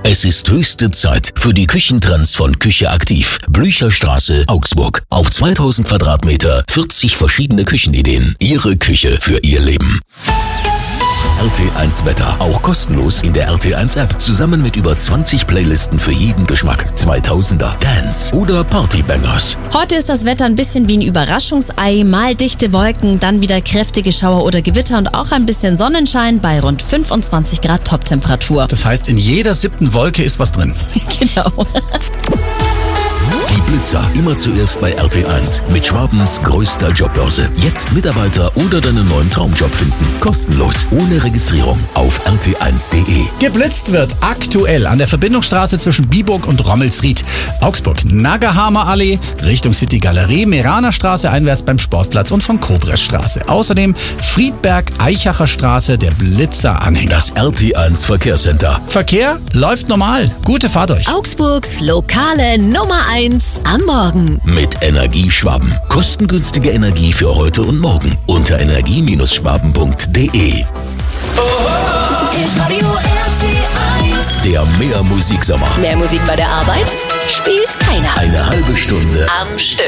Es ist höchste Zeit für die Küchentrends von Küche Aktiv. Blücherstraße, Augsburg. Auf 2000 Quadratmeter, 40 verschiedene Küchenideen. Ihre Küche für Ihr Leben. RT1 Wetter, auch kostenlos in der RT1 App, zusammen mit über 20 Playlisten für jeden Geschmack. 2000er, Dance oder Partybangers. Heute ist das Wetter ein bisschen wie ein Überraschungsei, mal dichte Wolken, dann wieder kräftige Schauer oder Gewitter und auch ein bisschen Sonnenschein bei rund 25 Grad Toptemperatur. Das heißt, in jeder 7. Wolke ist was drin. Genau. Die Blitzer, immer zuerst bei RT1 mit Schwabens größter Jobbörse. Jetzt Mitarbeiter oder deinen neuen Traumjob finden. Kostenlos, ohne Registrierung auf rt1.de. Geblitzt wird aktuell an der Verbindungsstraße zwischen Biburg und Rommelsried. Augsburg, Naggerhamer Allee, Richtung City Galerie, Meraner Straße einwärts beim Sportplatz und von Kobres-Straße. Außerdem Friedberg, Eichacher Straße, der Blitzer-Anhänger. Das RT1 Verkehrscenter. Verkehr läuft normal. Gute Fahrt euch. Augsburgs lokale Nummer 1 am Morgen. Mit Energieschwaben. Kostengünstige Energie für heute und morgen. Unter energie-schwaben.de. Radio RT1. Der Mehr Musiksommer. Mehr Musik bei der Arbeit? Spielt keiner. Eine halbe Stunde Am Stück.